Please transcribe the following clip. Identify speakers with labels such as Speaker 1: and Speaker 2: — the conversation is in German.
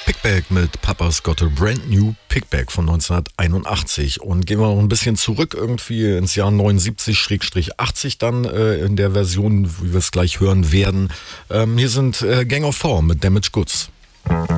Speaker 1: Pickback mit Papa's Got a Brand New Pickback von 1981. Und gehen wir noch ein bisschen zurück irgendwie ins Jahr 79-80 dann in der Version, wie wir es gleich hören werden. Hier sind Gang of Four mit Damaged Goods.